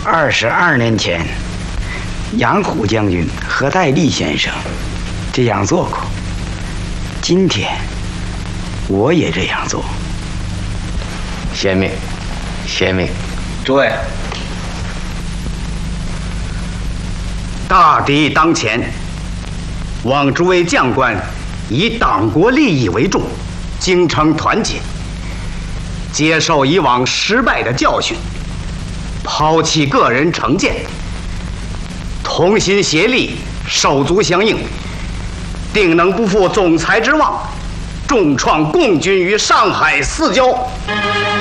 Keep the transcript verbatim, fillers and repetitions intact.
二十二年前，杨虎将军和戴笠先生这样做过。今天，我也这样做。 贤明，贤明。 诸位，大敌当前，望诸位将官以党国利益为重，精诚团结，接受以往失败的教训，抛弃个人成见，同心协力，手足相应，定能不负总裁之望，重创共军于上海四郊。